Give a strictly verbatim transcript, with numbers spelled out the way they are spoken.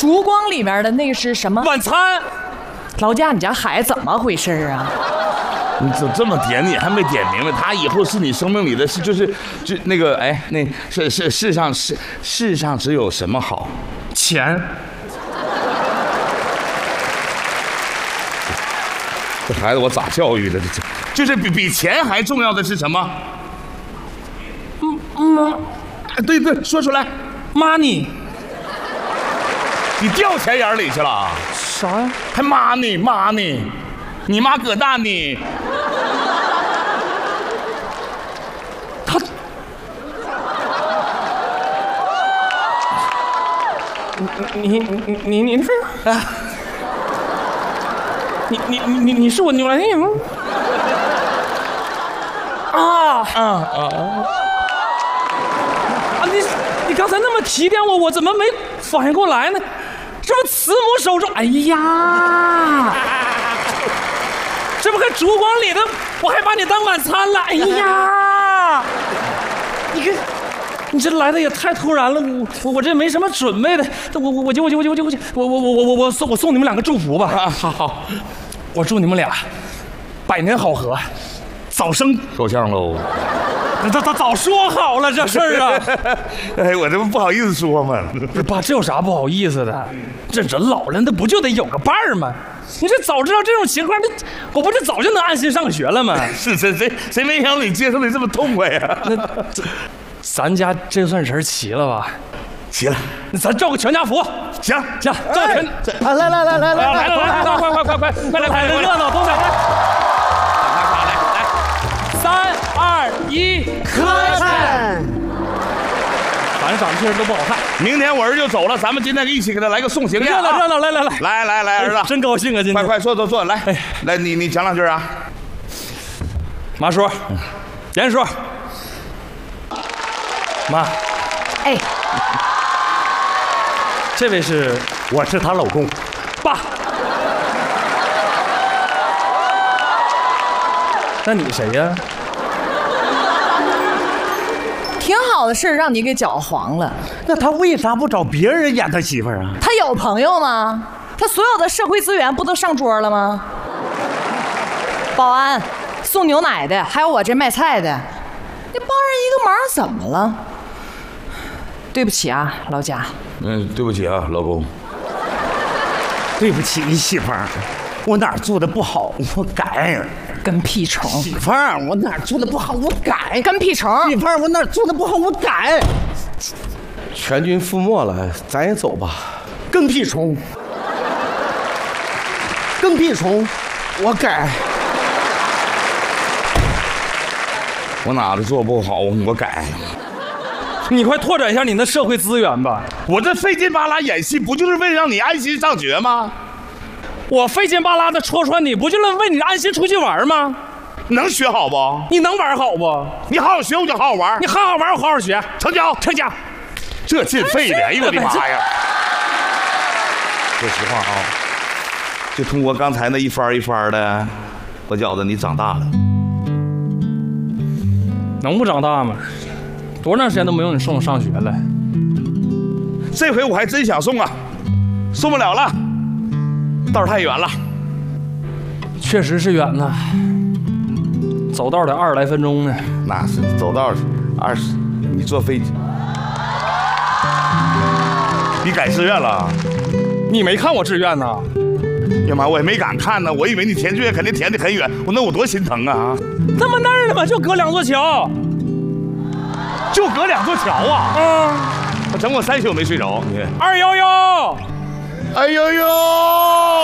烛光里面的那个是什么？ 晚餐。 劳驾，你家孩子怎么回事啊？ 你怎么这么点你还没点明白？他以后是你生命里的是就是就那个哎那是是世上世世上只有什么好？ 钱。 这孩子我咋教育的？这就是比比钱还重要的是什么？ 嗯嗯， 对对，说出来 ，money。 你掉钱眼里去了？ 啥呀？ 还 money money， 你妈葛大你。 他，你你你你你是？哎。你你你你你是我牛郎爷吗？啊啊啊！啊你你刚才那么提点我，我怎么没反应过来呢？这不慈母手中，哎呀，这不跟烛光里的，我还把你当晚餐了，哎呀，你看。你这来的也太突然了，我我我这没什么准备的，我我我就我就我就我就我就我我我我我送我送你们两个祝福吧啊！好好，我祝你们俩百年好合，早生够呛喽。 早早早说好了这事儿啊！ 哎，我这不不好意思说嘛。 不是爸，这有啥不好意思的？这人老了，那不就得有个伴儿吗？你这早知道这种情况，那我不是早就能安心上学了吗？ 是谁谁谁没想到你接受的这么痛快呀？ 那这。咱家这算人齐了吧？ 齐了， 那咱照个全家福。 行行，照全。 啊，来来来来来来来来来，快快快快快来看这热闹，都在。 来来来， 三二一， 磕碜！ 反正长得确实都不好看。 明天我儿子就走了，咱们今天一起给他来个送行宴。 热闹热闹，来来来， 来来来，儿子， 真高兴啊！今天快快坐坐坐，来来，你你讲两句啊。 马叔，严叔。妈， 哎， 这位是， 我是她老公， 爸。那你谁呀？ 挺好的事儿让你给搅黄了。 那他为啥不找别人演他媳妇儿啊？ 他有朋友吗？他所有的社会资源不都上桌了吗？保安、送牛奶的，还有我这卖菜的，你帮人一个忙怎么了？对不起啊，老贾。 嗯，对不起啊，老公。 对不起，你媳妇儿，我哪儿做的不好，我改。 跟屁虫。 媳妇儿，我哪儿做的不好，我改。 跟屁虫。 媳妇儿，我哪儿做的不好，我改。 全军覆没了，咱也走吧。 跟屁虫。跟屁虫，我改。 我哪里做不好，我改。 你快拓展一下你的社会资源吧！ 我这费劲巴拉演戏，不就是为了让你安心上学吗？ 我费劲巴拉的戳穿你，不就是为你安心出去玩吗？ 能学好不？ 你能玩好不？ 你好好学，我就好好玩。 你好好玩，我好好学。 成交， 成交。 这劲费的，哎呦我的妈呀！说实话啊，就通过刚才那一番一番的，我觉得你长大了。 能不长大吗？多长时间都没有你送我上学了。 这回我还真想送啊，送不了了，道太远了。 确实是远呐，走道得二十来分钟呢。 那是走道二十，你坐飞机，你改志愿了？ 你没看我志愿呐？ 呀妈，我也没敢看呢，我以为你填志愿肯定填得很远，我那我多心疼啊！ 那么那儿呢嘛，就隔两座桥。 就隔两座桥啊！ 嗯， 我整我三宿没睡着。你二幺幺， 哎呦呦！